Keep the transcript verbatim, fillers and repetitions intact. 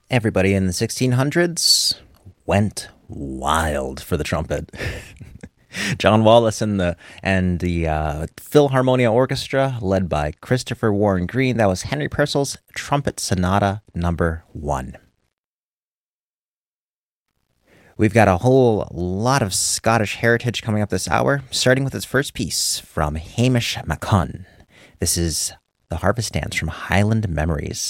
Everybody in the sixteen hundreds went wild for the trumpet. John Wallace and the and the uh, Philharmonia Orchestra, led by Christopher Warren Green. That was Henry Purcell's Trumpet Sonata Number One. We've got a whole lot of Scottish heritage coming up this hour, starting with its first piece from Hamish MacCunn. This is the Harvest Dance from Highland Memories.